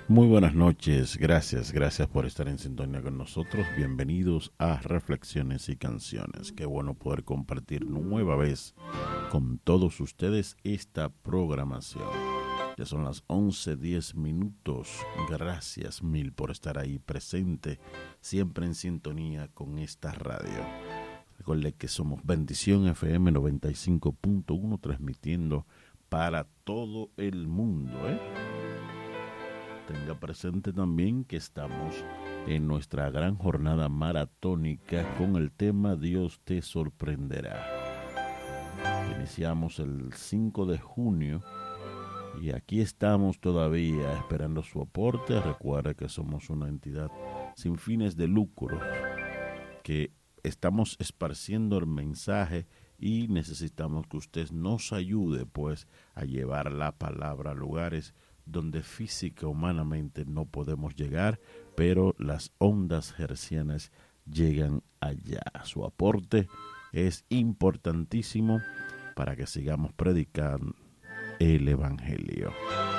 Muy buenas noches, gracias por estar en sintonía con nosotros. Bienvenidos a Reflexiones y Canciones. Qué bueno poder compartir nueva vez con todos ustedes esta programación. Ya son las 11:10. Gracias mil por estar ahí presente, siempre en sintonía con esta radio. Recuerde que somos Bendición FM 95.1, transmitiendo para todo el mundo, Tenga presente también que estamos en nuestra gran jornada maratónica con el tema Dios te sorprenderá. Iniciamos el 5 de junio y aquí estamos todavía esperando su aporte. Recuerda que somos una entidad sin fines de lucro, que estamos esparciendo el mensaje y necesitamos que usted nos ayude pues a llevar la palabra a lugares donde física humanamente no podemos llegar, pero las ondas hercianas llegan allá. Su aporte es importantísimo para que sigamos predicando el Evangelio.